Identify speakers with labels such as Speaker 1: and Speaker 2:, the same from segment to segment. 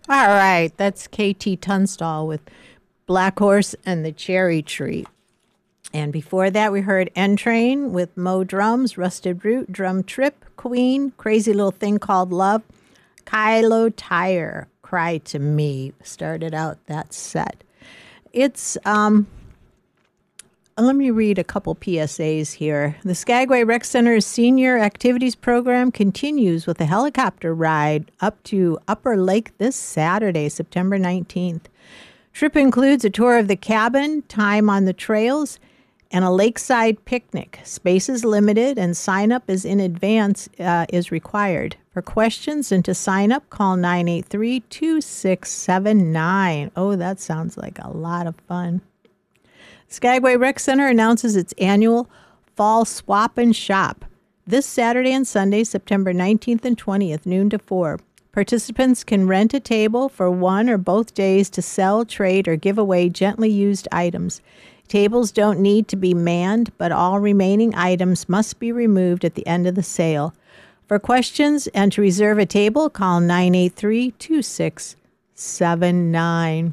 Speaker 1: All right, that's KT Tunstall with Black Horse and the Cherry Tree. And before that, we heard N Train with Mo Drums, Rusted Root, Drum Trip, Queen, Crazy Little Thing Called Love, Kylo Tire, Cry to Me started out that set. It's let me read a couple PSAs here. The Skagway Rec Center's senior activities program continues with a helicopter ride up to Upper Lake this Saturday, September 19th. Trip includes a tour of the cabin, time on the trails, and a lakeside picnic. Space is limited and sign up is in advance is required. For questions and to sign up, call 983-2679. Oh, that sounds like a lot of fun. Skagway Rec Center announces its annual Fall Swap and Shop this Saturday and Sunday, September 19th and 20th, noon to 4. Participants can rent a table for one or both days to sell, trade, or give away gently used items. Tables don't need to be manned, but all remaining items must be removed at the end of the sale. For questions and to reserve a table, call 983-2679.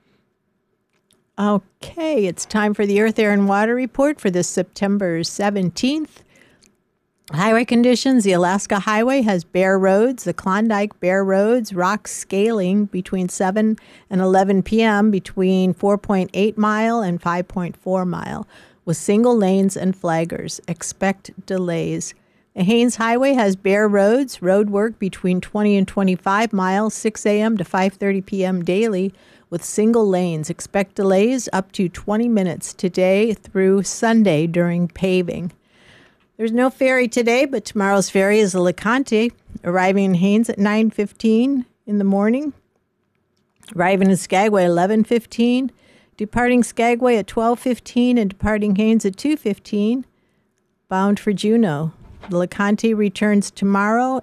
Speaker 1: Okay, it's time for the Earth, Air, and Water Report for this September 17th. Highway conditions. The Alaska Highway has bare roads. The Klondike bare roads, rock scaling between 7 and 11 p.m. between 4.8 mile and 5.4 mile with single lanes and flaggers. Expect delays. The Haines Highway has bare roads, road work between 20 and 25 miles, 6 a.m. to 5:30 p.m. daily with single lanes. Expect delays up to 20 minutes today through Sunday during paving. There's no ferry today, but tomorrow's ferry is the LeConte, arriving in Haines at 9:15 in the morning, arriving in Skagway at 11:15, departing Skagway at 12:15, and departing Haines at 2:15, bound for Juneau. The LeConte returns tomorrow